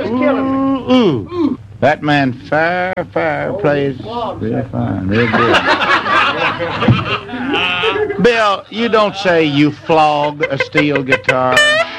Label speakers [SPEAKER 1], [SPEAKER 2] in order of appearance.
[SPEAKER 1] killing me. That man fair plays real fine, real good. Bill, you don't say you flog a steel guitar.